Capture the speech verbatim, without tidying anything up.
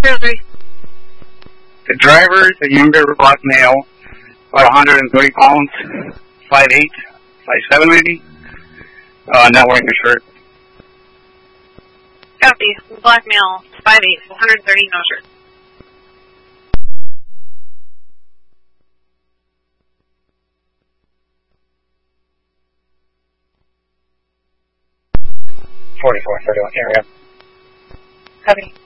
Really? The driver is a younger black male, about one hundred thirty pounds, five eight, five seven maybe, uh, not wearing a shirt. Copy. Black male, five eight, one hundred thirty, no shirt. forty-four thirty-one area. Copy.